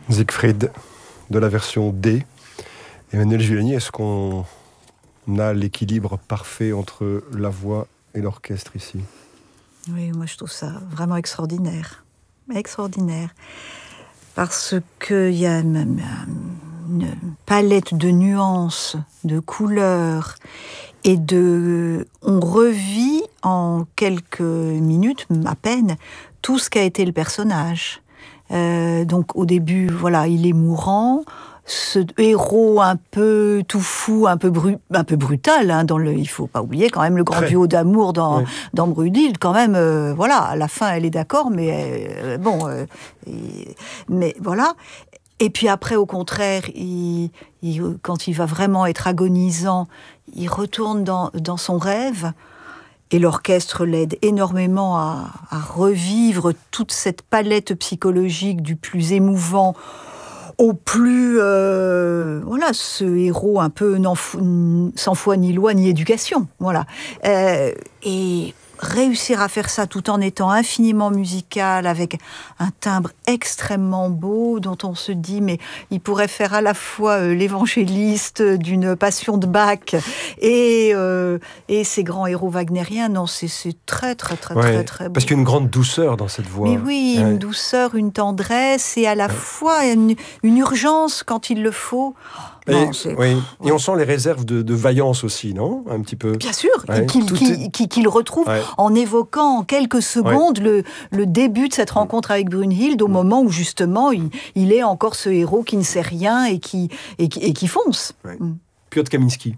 Siegfried de la version D. Emmanuel Giuliani, est-ce qu'on a l'équilibre parfait entre la voix et l'orchestre ici? Oui, moi je trouve ça vraiment extraordinaire. Extraordinaire. Parce qu'il y a une palette de nuances, de couleurs, et on revit en quelques minutes, à peine, tout ce qu'a été le personnage. Donc au début, voilà, il est mourant, ce héros un peu tout fou, un peu brutal, hein, il faut pas oublier quand même le grand duo d'amour dans Brunhilde, quand même, voilà, à la fin elle est d'accord, mais mais voilà. Et puis après, au contraire, quand il va vraiment être agonisant, il retourne dans son rêve. Et l'orchestre l'aide énormément à revivre toute cette palette psychologique du plus émouvant au plus... voilà, ce héros un peu sans foi ni loi ni éducation. Voilà. Et réussir à faire ça tout en étant infiniment musical, avec un timbre extrêmement beau, dont on se dit, mais il pourrait faire à la fois l'évangéliste d'une passion de Bach et ces grands héros wagnériens. Non, c'est très, très, très, très, très beau. Parce qu'il y a une grande douceur dans cette voix. Mais oui, une douceur, une tendresse, et à la fois une urgence quand il le faut. Non, et on sent les réserves de vaillance aussi, non? Un petit peu. Bien sûr, qu'il retrouve en évoquant en quelques secondes le début de cette rencontre avec Brunhilde, au moment où justement il est encore ce héros qui ne sait rien et qui fonce. Piotr Kaminski.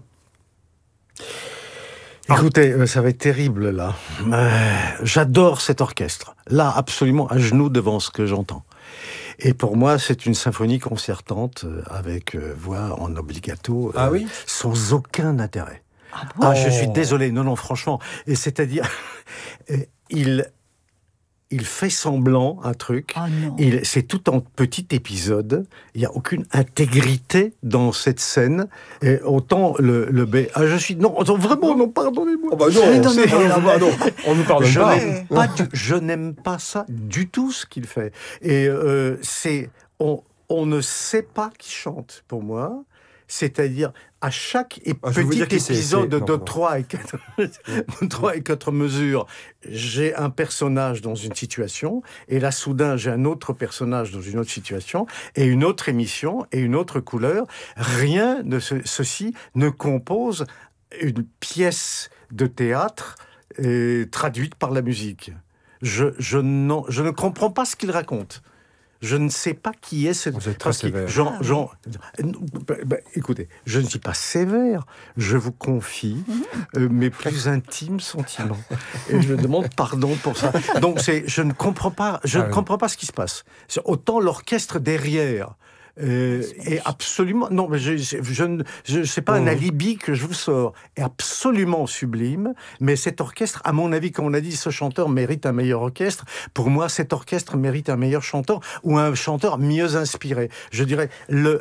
Écoutez, ça va être terrible là. J'adore cet orchestre. Là, absolument à genoux devant ce que j'entends. Et pour moi, c'est une symphonie concertante avec voix en obligato, sans aucun intérêt. Je suis désolé. Non, franchement. Et c'est-à-dire, il fait semblant un truc. C'est tout en petit épisode. Il n'y a aucune intégrité dans cette scène. Et autant le B. Je suis vraiment non, pardonnez-moi. Non, on nous pardonne pas. Je n'aime pas ça du tout ce qu'il fait. Et on ne sait pas qui chante pour moi. C'est-à-dire, à chaque petit épisode de 3 et 4 mesures, j'ai un personnage dans une situation, et là, soudain, j'ai un autre personnage dans une autre situation, et une autre émission, et une autre couleur. Rien de ceci ne compose une pièce de théâtre traduite par la musique. Je ne comprends pas ce qu'il raconte. Je ne sais pas qui est ce... Vous êtes très sévère. Écoutez, je ne suis pas sévère. Je vous confie mes plus intimes sentiments. Et je demande pardon pour ça. Donc, je ne comprends pas ce qui se passe. Autant l'orchestre derrière... est absolument... Non, mais c'est pas un alibi que je vous sors. Est absolument sublime, mais cet orchestre, à mon avis, comme on a dit, ce chanteur mérite un meilleur orchestre. Pour moi, cet orchestre mérite un meilleur chanteur, ou un chanteur mieux inspiré. Je dirais,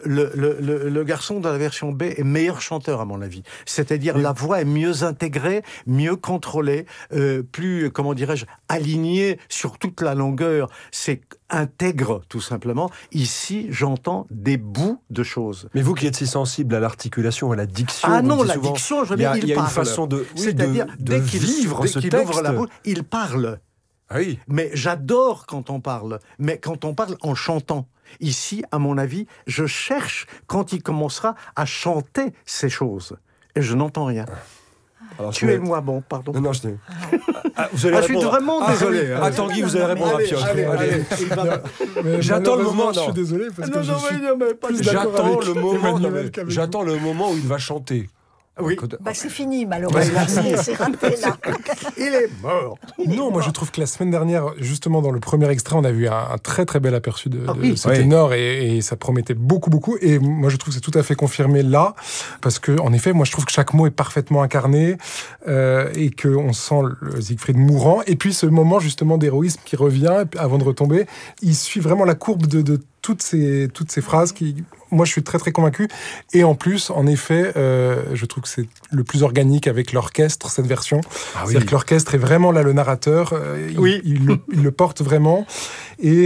le garçon de la version B est meilleur chanteur, à mon avis. C'est-à-dire, la voix est mieux intégrée, mieux contrôlée, plus, comment dirais-je, alignée sur toute la longueur. C'est intègre, tout simplement. Ici, j'entends des bouts de choses. Mais vous qui êtes si sensible à l'articulation, à la diction... diction, je veux dire, il parle. Il y a une façon c'est-à-dire, dès qu'il ouvre la bouche, il parle. Oui. Mais j'adore quand on parle. Mais quand on parle en chantant. Ici, à mon avis, je cherche quand il commencera à chanter ces choses. Et je n'entends rien. Alors, tuez-moi, pardon. Non, vous allez je suis vraiment désolé. Tanguy, vous allez répondre à Piotr. J'attends le moment. Je suis désolé parce que je suis plus d'accord avec J'attends le moment où il va chanter. Oui. C'est fini, malheureusement. C'est raté, là. Il est mort. Non, moi je trouve que la semaine dernière, justement dans le premier extrait, on a vu un très très bel aperçu de ce ténor et ça promettait beaucoup. Et moi je trouve que c'est tout à fait confirmé là, parce que en effet, moi je trouve que chaque mot est parfaitement incarné et qu'on sent le Siegfried mourant. Et puis ce moment justement d'héroïsme qui revient avant de retomber, il suit vraiment la courbe de toutes ces phrases qui... Moi, je suis très, très convaincu. Et en plus, en effet, je trouve que c'est le plus organique avec l'orchestre, cette version. C'est-à-dire que l'orchestre est vraiment là, le narrateur. Il le porte vraiment. Et